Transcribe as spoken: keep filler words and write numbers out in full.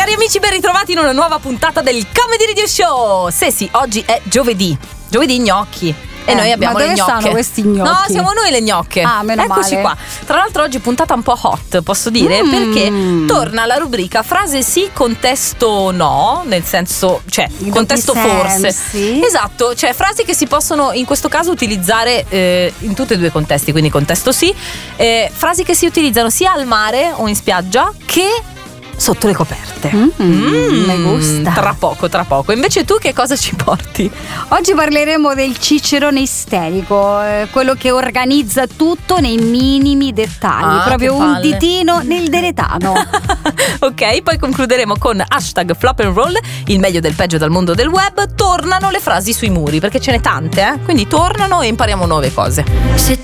Cari amici, ben ritrovati in una nuova puntata del Comedy Radio Show. Sì, sì, oggi è giovedì. Giovedì gnocchi. E eh, noi abbiamo ma le dove gnocche. stanno questi gnocchi? No, siamo noi le gnocche. Ah, meno Eccoci male. qua. Tra l'altro oggi puntata un po' hot, posso dire, Mm. perché torna la rubrica frase sì, contesto no, nel senso, cioè, In contesto doppi forse. sensi. Esatto, cioè frasi che si possono in questo caso utilizzare eh, in tutti e due i contesti, quindi contesto sì, eh, frasi che si utilizzano sia al mare o in spiaggia che sotto le coperte. Mm, Mm, mi gusta. Tra poco, tra poco. Invece tu che cosa ci porti? Oggi parleremo del cicerone isterico, eh, quello che organizza tutto nei minimi dettagli, Ah, proprio che un palle. ditino nel deletano. Ok, poi concluderemo con hashtag flop and roll, il meglio del peggio dal mondo del web. Tornano le frasi sui muri, perché ce n'è tante, eh? Quindi tornano e impariamo nuove cose. Se